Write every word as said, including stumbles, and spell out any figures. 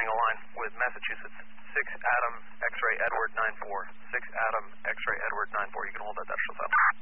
running a line with Massachusetts. six Adam, X-ray Edward nine four. six Adam, X-ray Edward nine four. You can hold that Dash five.